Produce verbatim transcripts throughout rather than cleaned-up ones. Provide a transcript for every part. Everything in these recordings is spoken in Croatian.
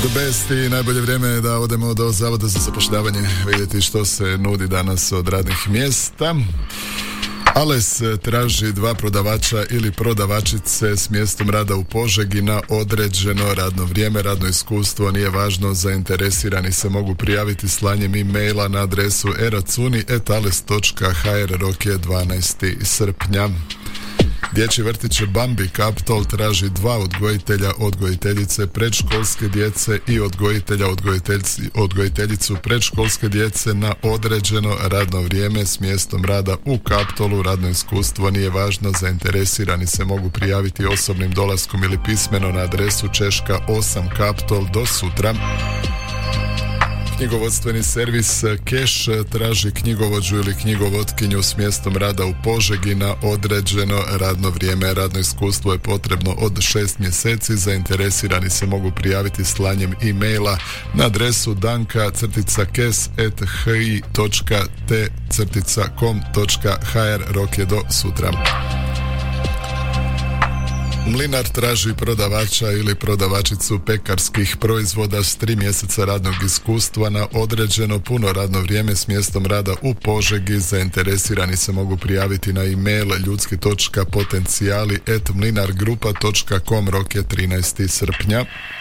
The best i najbolje vrijeme je da odemo do Zavoda za zapošljavanje vidjeti što se nudi danas od radnih mjesta. Ales traži dva prodavača ili prodavačice s mjestom rada u Požegi na određeno radno vrijeme. Radno iskustvo nije važno, zainteresirani se mogu prijaviti slanjem e-maila na adresu eracuni et ales točka ha er, rok je dvanaestog srpnja. Dječji vrtić Bambi Kaptol traži dva odgojitelja, odgojiteljice predškolske djece i odgojitelja, odgojiteljicu predškolske djece na određeno radno vrijeme s mjestom rada u Kaptolu. Radno iskustvo nije važno, zainteresirani se mogu prijaviti osobnim dolaskom ili pismeno na adresu Češka osam Kaptol do sutra. Knjigovodstveni servis Keš traži knjigovođu ili knjigovodkinju s mjestom rada u Požegi na određeno radno vrijeme. Radno iskustvo je potrebno od šest mjeseci. Zainteresirani se mogu prijaviti slanjem e-maila na adresu danka crtica kes et hi točka te crtica kom točka ha er, rok je do sutra. Mlinar traži prodavača ili prodavačicu pekarskih proizvoda s tri mjeseca radnog iskustva na određeno puno radno vrijeme s mjestom rada u Požegi. Zainteresirani se mogu prijaviti na e-mail ljudski točka potencijali et mlinargrupa točka kom, rok je trinaestog srpnja.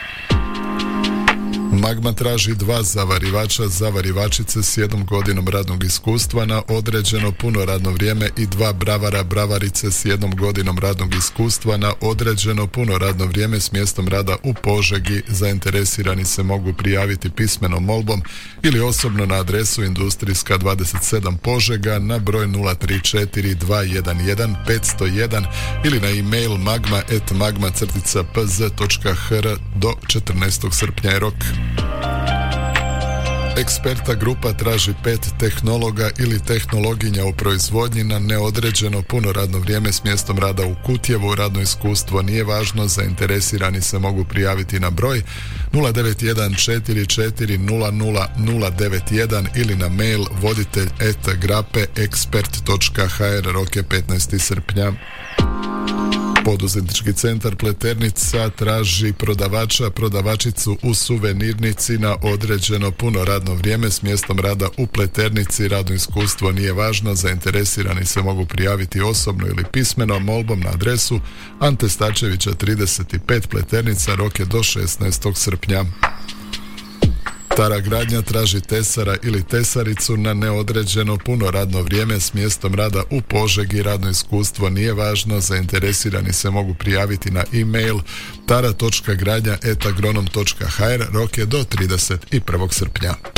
Magma traži dva zavarivača, zavarivačice s jednom godinom radnog iskustva na određeno puno radno vrijeme i dva bravara, bravarice s jednom godinom radnog iskustva na određeno puno radno vrijeme s mjestom rada u Požegi. Zainteresirani se mogu prijaviti pismenom molbom ili osobno na adresu Industrijska dvadeset sedam Požega na broj nula tri četiri dva jedan jedan pet zero jedan ili na e-mail magma et magma crtica pz točka hr do četrnaestog srpnja je rok. Eksperta grupa traži pet tehnologa ili tehnologinja u proizvodnji na neodređeno puno radno vrijeme s mjestom rada u Kutjevu. Radno iskustvo nije važno, zainteresirani se mogu prijaviti na broj nula devet jedan četiri četiri nula nula nula devet jedan ili na mail voditelj et grape ekspert točka ha er, rok je petnaestog srpnja. Poduzetnički centar Pleternica traži prodavača, prodavačicu u suvenirnici na određeno puno radno vrijeme s mjestom rada u Pleternici. Radno iskustvo nije važno, zainteresirani se mogu prijaviti osobno ili pismeno molbom na adresu Ante Stačevića trideset pet Pleternica, rok je do šesnaestog srpnja. Tara Gradnja traži tesara ili tesaricu na neodređeno puno radno vrijeme s mjestom rada u Požegi. Radno iskustvo nije važno, zainteresirani se mogu prijaviti na e-mail tara točka gradnja et agronom točka ha er, rok je do trideset prvog srpnja.